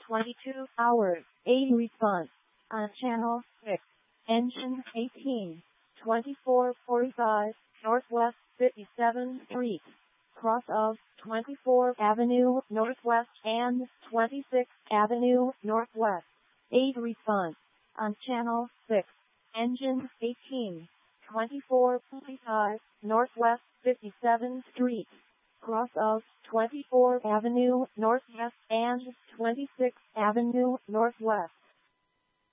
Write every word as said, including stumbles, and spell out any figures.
twenty-two hours, eight response. On channel six, engine eighteen, twenty-four forty-five, Northwest fifty-seventh Street. Cross of twenty-fourth Avenue Northwest and twenty-sixth Avenue Northwest. eight response. On channel six, engine eighteen, twenty-four forty-five, Northwest fifty-seventh Street. Cross of twenty-fourth Avenue Northwest and twenty-sixth Avenue Northwest.